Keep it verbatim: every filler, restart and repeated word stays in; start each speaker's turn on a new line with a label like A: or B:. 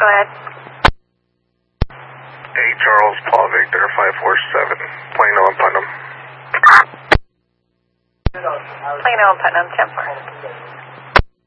A: ahead.
B: Hey, Charles, Paul Victor, five four seven, Plano and Putnam.
A: Plano and Putnam, ten four.